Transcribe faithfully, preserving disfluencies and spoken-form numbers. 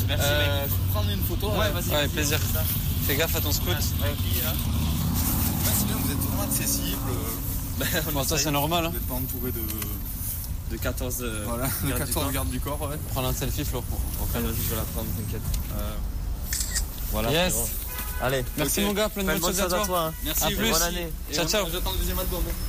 Merci Euh, mec. Je peux prendre une photo. Ouais, euh, vas-y. Ouais, plaisir. Fais gaffe à ton scout. Ouais, ouais, là. Ouais, c'est bien, vous êtes vraiment accessible. Ben, on Bon, ça essaye c'est normal. Hein. Vous n'êtes pas entouré de, de quatorze. Euh, voilà, de gardes du quatorze corps. gardes du corps. Ouais. Prends un selfie, Flo. Ah, vas-y, je vais la prendre, t'inquiète. Euh, voilà. Yes. frérot. Allez. Merci Ok. mon gars, plein de Plein bonnes choses à toi. hein. Merci, À plus. Bonne année. Ciao, Et ciao. J'attends le deuxième album.